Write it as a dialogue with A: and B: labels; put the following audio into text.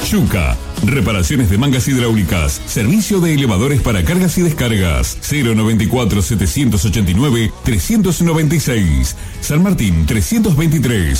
A: Yuca. Reparaciones de mangas hidráulicas. Servicio de elevadores para cargas y descargas. 094-789-396. San Martín 323.